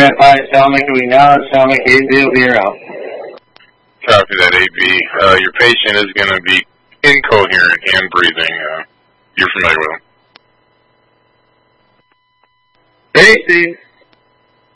Grant 5, Salmic, we now have Salmic 800. Copy that, AB. Your patient is going to be incoherent and breathing. You're familiar with him. Hey, Steve.